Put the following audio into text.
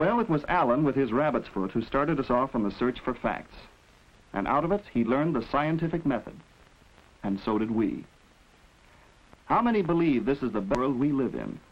Well, it was Alan with his rabbit's foot who started us off on the search for facts. And out of it, he learned the scientific method. And so did we. How many believe this is the world we live in?